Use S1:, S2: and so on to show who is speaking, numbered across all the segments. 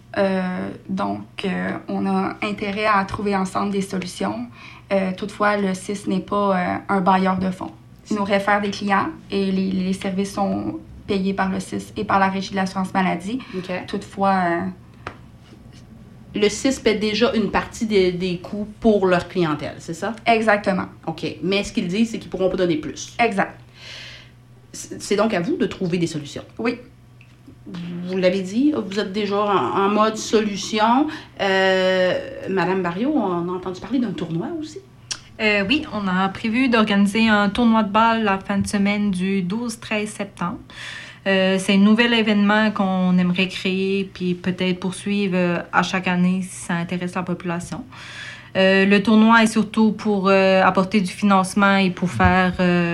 S1: On a intérêt à trouver ensemble des solutions. Toutefois, le CIS n'est pas un bailleur de fonds. Il nous réfère des clients et les services sont payés par le CIS et par la Régie de l'assurance maladie.
S2: Okay.
S1: Toutefois...
S2: le CIS paie déjà une partie des coûts pour leur clientèle, c'est ça?
S1: Exactement.
S2: OK. Mais ce qu'ils disent, c'est qu'ils ne pourront pas donner plus.
S1: Exact.
S2: C'est donc à vous de trouver des solutions.
S1: Oui.
S2: Vous l'avez dit, vous êtes déjà en mode solution. Madame Barriot, on a entendu parler d'un tournoi aussi?
S3: Oui, on a prévu d'organiser un tournoi de balle la fin de semaine du 12-13 septembre. C'est un nouvel événement qu'on aimerait créer puis peut-être poursuivre à chaque année si ça intéresse la population. Le tournoi est surtout pour apporter du financement et pour faire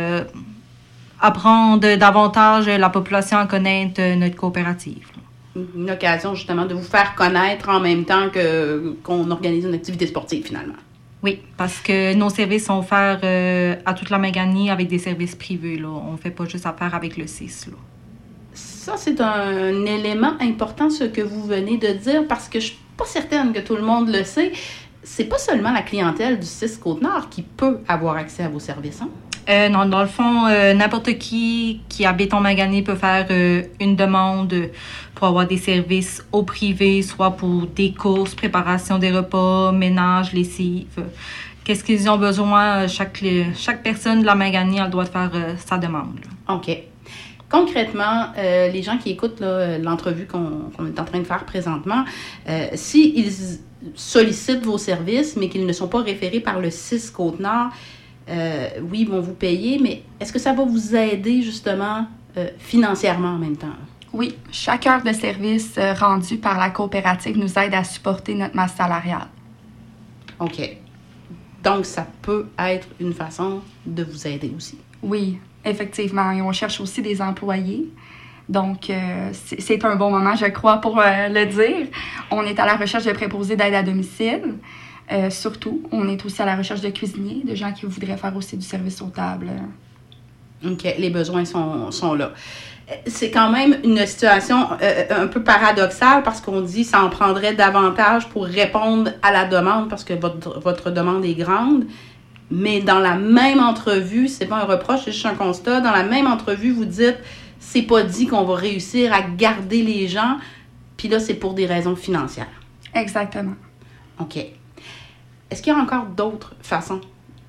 S3: apprendre davantage la population à connaître notre coopérative.
S2: Une occasion justement de vous faire connaître en même temps qu'on organise une activité sportive finalement.
S3: Oui, parce que nos services sont offerts à toute la Méganie avec des services privés. Là. On ne fait pas juste affaire avec le CIS. Là.
S2: Ça, c'est un élément important, ce que vous venez de dire, parce que je ne suis pas certaine que tout le monde le sait. C'est pas seulement la clientèle du CIS Côte-Nord qui peut avoir accès à vos services, hein?
S3: Non, dans le fond, n'importe qui habite en Magané peut faire une demande pour avoir des services au privé, soit pour des courses, préparation des repas, ménage, lessive. Qu'est-ce qu'ils ont besoin? Chaque personne de la Magané a le droit de faire sa demande.
S2: Là. OK. Concrètement, les gens qui écoutent là, l'entrevue qu'on est en train de faire présentement, s'ils sollicitent vos services, mais qu'ils ne sont pas référés par le CIS Côte-Nord, oui, ils vont vous payer, mais est-ce que ça va vous aider justement financièrement en même temps?
S1: Oui, chaque heure de service rendue par la coopérative nous aide à supporter notre masse salariale.
S2: OK. Donc, ça peut être une façon de vous aider aussi.
S1: Oui, effectivement. Et on cherche aussi des employés. Donc, c'est un bon moment, je crois, pour le dire. On est à la recherche de préposés d'aide à domicile. Surtout, on est aussi à la recherche de cuisiniers, de gens qui voudraient faire aussi du service aux tables.
S2: OK, les besoins sont là. C'est quand même une situation un peu paradoxale parce qu'on dit que ça en prendrait davantage pour répondre à la demande parce que votre demande est grande. Mais dans la même entrevue, c'est pas un reproche, c'est juste un constat. Dans la même entrevue, vous dites c'est pas dit qu'on va réussir à garder les gens, puis là, c'est pour des raisons financières.
S1: Exactement.
S2: OK. Est-ce qu'il y a encore d'autres façons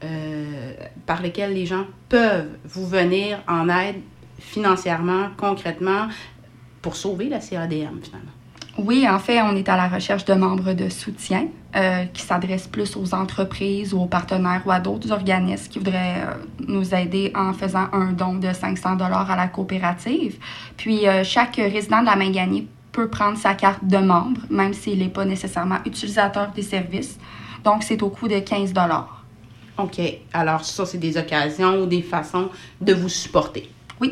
S2: par lesquelles les gens peuvent vous venir en aide financièrement, concrètement, pour sauver la CADM, finalement?
S1: Oui, en fait, on est à la recherche de membres de soutien qui s'adressent plus aux entreprises ou aux partenaires ou à d'autres organismes qui voudraient nous aider en faisant un don de 500 $ à la coopérative. Puis, chaque résident de la Mingani peut prendre sa carte de membre, même s'il n'est pas nécessairement utilisateur des services. Donc, c'est au coût de 15 $.
S2: OK. Alors, ça, c'est des occasions ou des façons de vous supporter.
S1: Oui.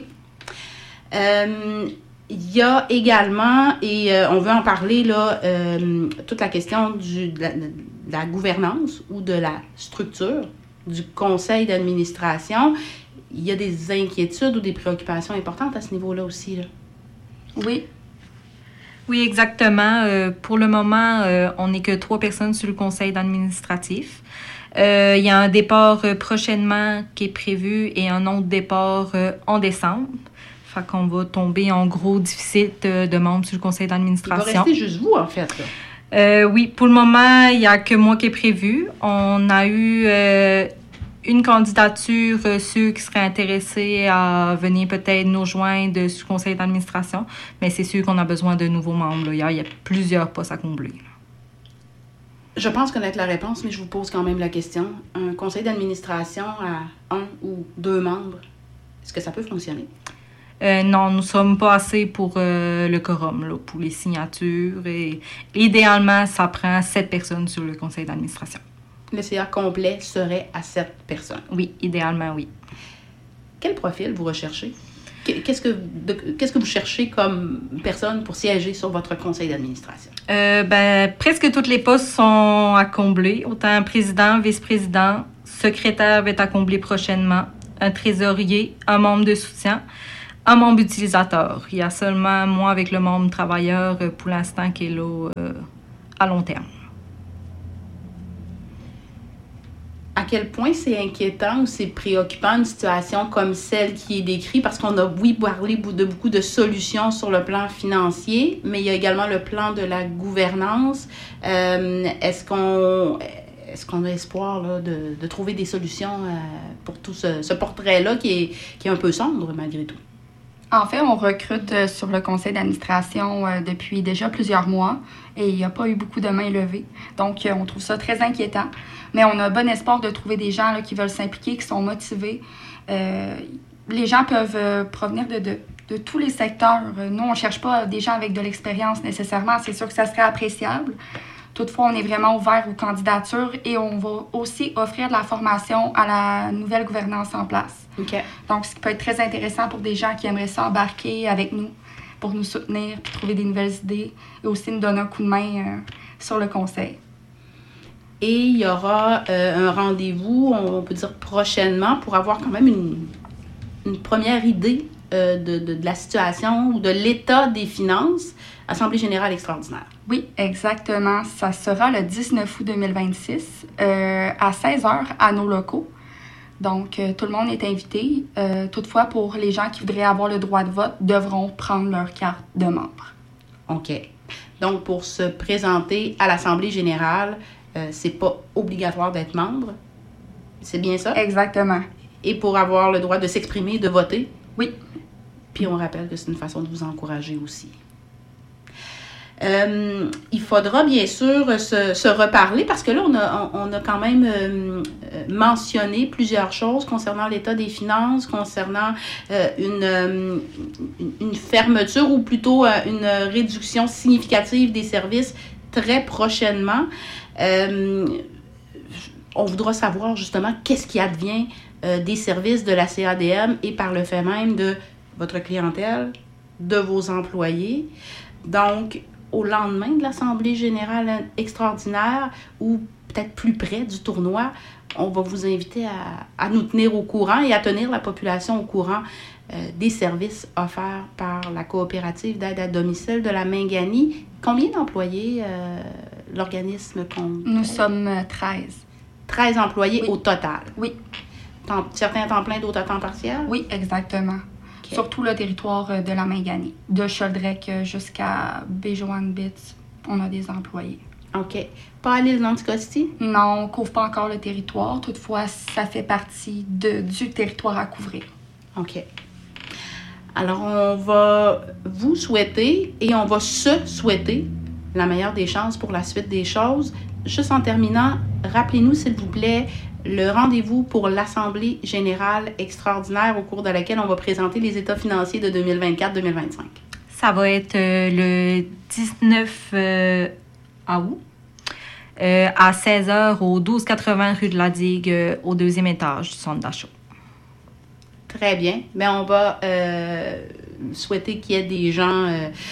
S2: Il y a également, et on veut en parler, là, toute la question de la gouvernance ou de la structure du conseil d'administration. Il y a des inquiétudes ou des préoccupations importantes à ce niveau-là aussi, là.
S1: Oui.
S3: Oui, exactement. Pour le moment, on n'est que 3 personnes sur le conseil d'administratif. Il y a un départ prochainement qui est prévu et un autre départ en décembre. Fait qu'on va tomber en gros déficit de membres sur le conseil d'administration.
S2: Il va rester juste vous, en fait, là.
S3: Oui, pour le moment, il n'y a que moi qui est prévu. On a eu une candidature, ceux qui seraient intéressés à venir peut-être nous joindre sur le conseil d'administration, mais c'est sûr qu'on a besoin de nouveaux membres. Là. Il y a plusieurs postes à combler. Là.
S2: Je pense connaître la réponse, mais je vous pose quand même la question. Un conseil d'administration à 1 ou 2 membres, est-ce que ça peut fonctionner?
S3: Non, nous ne sommes pas assez pour le quorum, là, pour les signatures. Et idéalement, ça prend 7 personnes sur le conseil d'administration.
S2: Le CA complet serait à 7 personnes?
S3: Oui, idéalement, oui.
S2: Quel profil vous recherchez? Qu'est-ce que vous cherchez comme personne pour siéger sur votre conseil d'administration?
S3: Presque tous les postes sont à combler. Autant président, vice-président, secrétaire va être à combler prochainement, un trésorier, un membre de soutien, un membre utilisateur. Il y a seulement moi avec le membre travailleur pour l'instant qui est là à long terme.
S2: À quel point c'est inquiétant ou c'est préoccupant une situation comme celle qui est décrite? Parce qu'on a, oui, parlé de beaucoup de solutions sur le plan financier, mais il y a également le plan de la gouvernance. Est-ce qu'on a espoir là, de trouver des solutions pour tout ce portrait-là qui est un peu sombre malgré tout?
S1: En fait, on recrute sur le conseil d'administration depuis déjà plusieurs mois et il n'y a pas eu beaucoup de mains levées. Donc, on trouve ça très inquiétant. Mais on a bon espoir de trouver des gens là, qui veulent s'impliquer, qui sont motivés. Les gens peuvent provenir de tous les secteurs. Nous, on ne cherche pas des gens avec de l'expérience nécessairement. C'est sûr que ça serait appréciable. Toutefois, on est vraiment ouvert aux candidatures et on va aussi offrir de la formation à la nouvelle gouvernance en place.
S2: Okay.
S1: Donc, ce qui peut être très intéressant pour des gens qui aimeraient s'embarquer avec nous pour nous soutenir puis trouver des nouvelles idées et aussi nous donner un coup de main sur le conseil.
S2: Et il y aura un rendez-vous, on peut dire prochainement, pour avoir quand même une première idée de la situation ou de l'état des finances. Assemblée générale extraordinaire.
S1: Oui, exactement. Ça sera le 19 août 2026 à 16h à nos locaux. Donc, tout le monde est invité. Toutefois, pour les gens qui voudraient avoir le droit de vote, devront prendre leur carte de membre.
S2: OK. Donc, pour se présenter à l'Assemblée générale, c'est pas obligatoire d'être membre. C'est bien ça?
S1: Exactement.
S2: Et pour avoir le droit de s'exprimer, de voter?
S1: Oui.
S2: Puis on rappelle que c'est une façon de vous encourager aussi. Il faudra bien sûr se reparler parce que là, on a quand même mentionné plusieurs choses concernant l'état des finances, concernant une fermeture ou plutôt une réduction significative des services très prochainement. On voudra savoir justement qu'est-ce qui advient des services de la CADM et par le fait même de votre clientèle, de vos employés. Donc, au lendemain de l'Assemblée générale extraordinaire ou peut-être plus près du tournoi, on va vous inviter à nous tenir au courant et à tenir la population au courant des services offerts par la coopérative d'aide à domicile de la Mingani. Combien d'employés l'organisme compte?
S1: Nous sommes 13.
S2: 13 employés
S1: Oui.
S2: au total?
S1: Oui.
S2: Certains temps plein, d'autres à temps partiel?
S1: Oui, exactement. Okay. Surtout le territoire de la Mingani. De Choldrec jusqu'à Béjoan-Bitz, on a des employés.
S2: OK. Pas à l'île d'Anticosti?
S1: Non, on ne couvre pas encore le territoire. Toutefois, ça fait partie du territoire à couvrir.
S2: OK. Alors, on va vous souhaiter et on va se souhaiter la meilleure des chances pour la suite des choses. Juste en terminant, rappelez-nous, s'il vous plaît, le rendez-vous pour l'Assemblée générale extraordinaire au cours de laquelle on va présenter les états financiers de 2024-2025.
S3: Ça va être le 19 août à 16h au 1280 rue de la Digue au 2e étage du centre d'achat.
S2: Très bien. Bien, on va souhaiter qu'il y ait des gens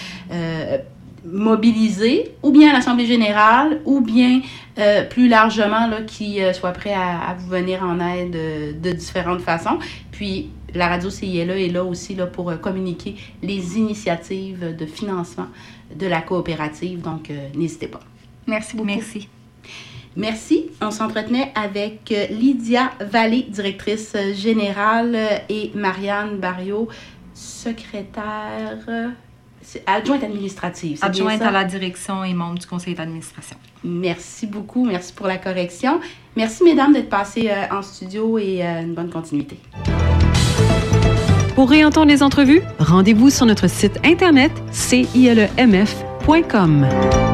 S2: mobilisés, ou bien à l'Assemblée générale, ou bien plus largement là, qui soient prêts à vous venir en aide de différentes façons. Puis, la radio CILA est là aussi là, pour communiquer les initiatives de financement de la coopérative. Donc, n'hésitez pas.
S1: Merci beaucoup.
S3: Merci.
S2: Merci. On s'entretenait avec Lydia Vallée, directrice générale, et Marianne Barriot, secrétaire, adjointe administrative.
S3: Adjointe à la direction et membre du conseil d'administration.
S2: Merci beaucoup. Merci pour la correction. Merci, mesdames, d'être passées en studio et une bonne continuité.
S4: Pour réentendre les entrevues, rendez-vous sur notre site internet cilemf.com.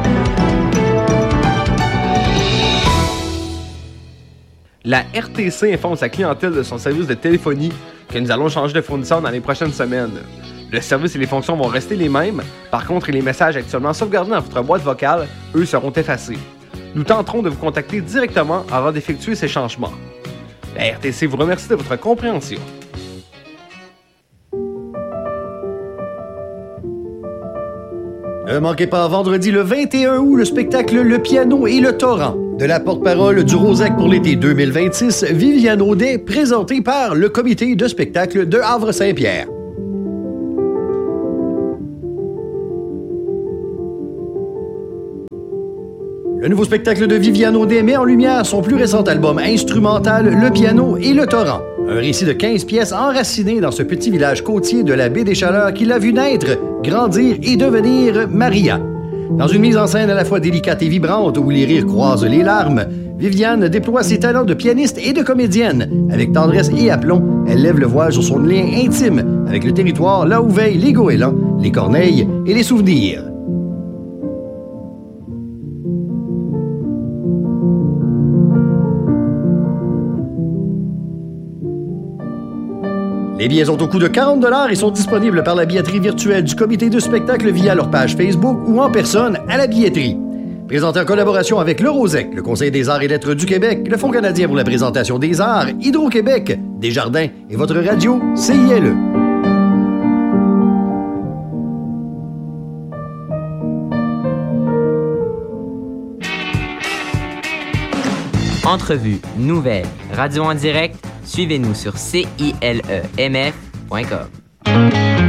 S5: La RTC informe sa clientèle de son service de téléphonie que nous allons changer de fournisseur dans les prochaines semaines. Le service et les fonctions vont rester les mêmes, par contre, les messages actuellement sauvegardés dans votre boîte vocale, eux, seront effacés. Nous tenterons de vous contacter directement avant d'effectuer ces changements. La RTC vous remercie de votre compréhension.
S6: Ne manquez pas vendredi le 21 août le spectacle Le Piano et le Torrent. De la porte-parole du Rosac pour l'été 2026, Viviane Audet, présenté par le comité de spectacle de Havre-Saint-Pierre. Le nouveau spectacle de Viviane Audet met en lumière son plus récent album instrumental, Le piano et le torrent. Un récit de 15 pièces enracinées dans ce petit village côtier de la baie des Chaleurs qui l'a vu naître, grandir et devenir Maria. Dans une mise en scène à la fois délicate et vibrante où les rires croisent les larmes, Viviane déploie ses talents de pianiste et de comédienne. Avec tendresse et aplomb, elle lève le voile sur son lien intime avec le territoire là où veillent les goélands, les corneilles et les souvenirs. Les billets sont au coût de 40 $ et sont disponibles par la billetterie virtuelle du comité de spectacle via leur page Facebook ou en personne à la billetterie. Présenté en collaboration avec le Rosec, le Conseil des arts et lettres du Québec, le Fonds canadien pour la présentation des arts, Hydro-Québec, Desjardins et votre radio CILE.
S7: Entrevue, nouvelles, radio en direct, suivez-nous sur cilemf.com.